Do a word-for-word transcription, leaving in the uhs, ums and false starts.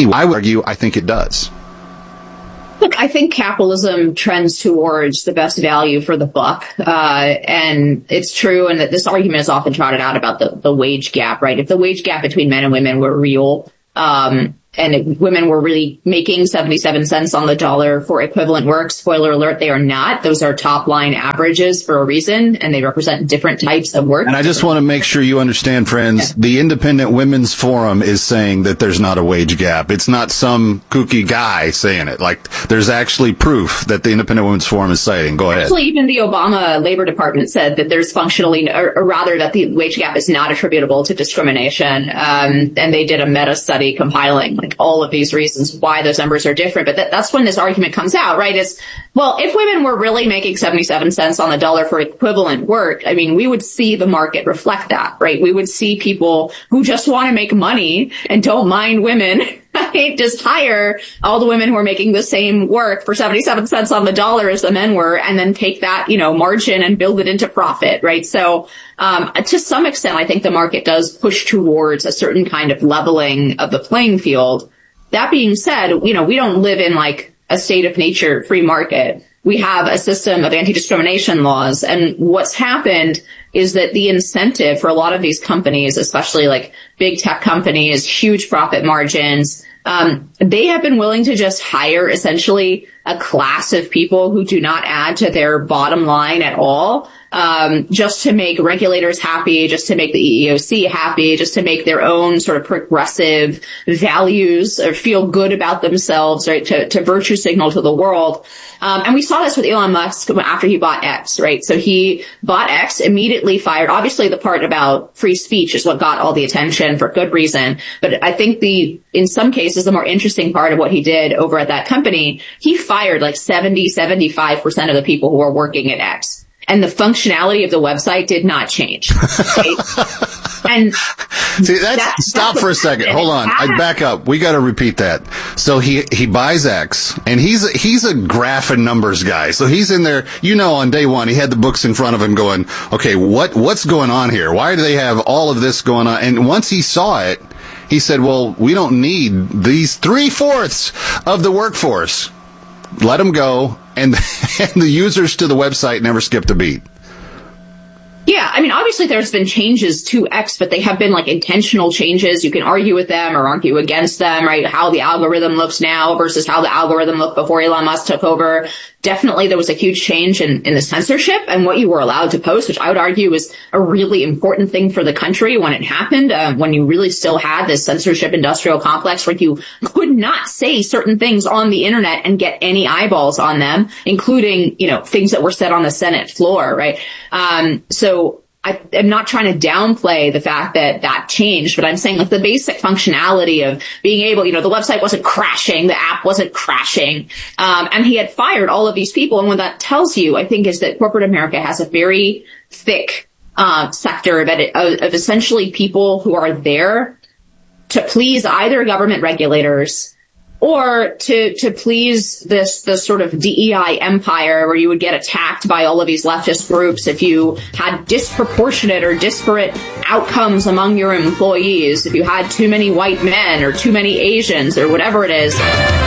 I would argue I think it does. Look, I think capitalism trends towards the best value for the buck. Uh, and it's true. And that this argument is often trotted out about the, the wage gap, right? If the wage gap between men and women were real, um, and if women were really making seventy-seven cents on the dollar for equivalent work, spoiler alert, they are not. Those are top line averages for a reason, and they represent different types of work. And I just want to make sure you understand, friends, yeah. The Independent Women's Forum is saying that there's not a wage gap. It's not some kooky guy saying it. Like, there's actually proof that the Independent Women's Forum is citing. Go ahead. Actually, even the Obama Labor Department said that there's functionally, or, or rather that the wage gap is not attributable to discrimination. Um, and they did a meta study compiling like all of these reasons why those numbers are different. But that, that's when this argument comes out, right? Is, well, if women were really making seventy-seven cents on the dollar for equivalent work, I mean, we would see the market reflect that, right? We would see people who just want to make money and don't mind women, right? Just hire all the women who are making the same work for seventy-seven cents on the dollar as the men were, and then take that, you know, margin and build it into profit, right? So, um, to some extent, I think the market does push towards a certain kind of leveling of the playing field. That being said, you know, we don't live in like a state of nature free market. We have a system of anti-discrimination laws. And what's happened is that the incentive for a lot of these companies, especially like big tech companies, huge profit margins, um, they have been willing to just hire essentially a class of people who do not add to their bottom line at all, um, just to make regulators happy, just to make the E E O C happy, just to make their own sort of progressive values or feel good about themselves, right, to, to virtue signal to the world. Um, and we saw this with Elon Musk after he bought X, right? So he bought X, immediately fired. Obviously, the part about free speech is what got all the attention for good reason. But I think the, in some cases, the more interesting part of what he did over at that company, he fired like seventy, seventy-five percent of the people who were working at X. And the functionality of the website did not change. Right? And see, that's, that, stop that's for a second. Hold on. I back up. We got to repeat that. So he, he buys X, and he's, a, he's a graph and numbers guy. So he's in there, you know, on day one, he had the books in front of him going, okay, what, what's going on here? Why do they have all of this going on? And once he saw it, he said, well, we don't need these three fourths of the workforce. Let them go. And, and the users to the website never skipped a beat. Yeah, I mean, obviously there's been changes to X, but they have been like intentional changes. You can argue with them or argue against them, right? How the algorithm looks now versus how the algorithm looked before Elon Musk took over. Definitely there was a huge change in, in the censorship and what you were allowed to post, which I would argue was a really important thing for the country when it happened, uh, when you really still had this censorship industrial complex where you could not say certain things on the internet and get any eyeballs on them, including, you know, things that were said on the Senate floor, right? Um, so I am not trying to downplay the fact that that changed, but I'm saying like the basic functionality of being able, you know, the website wasn't crashing, the app wasn't crashing, um, and he had fired all of these people. And what that tells you, I think, is that corporate America has a very thick uh, sector of, it, of, of essentially people who are there to please either government regulators or to, to please this, this sort of D E I empire where you would get attacked by all of these leftist groups if you had disproportionate or disparate outcomes among your employees, if you had too many white men or too many Asians or whatever it is.